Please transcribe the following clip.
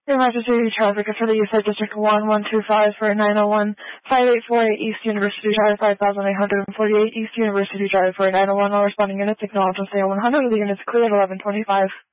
Emergency traffic for the Eastside District 1125 for 901 5848 East University Drive 5848 East University Drive for 901. All responding units acknowledge on stay 100. The units clear at 1125.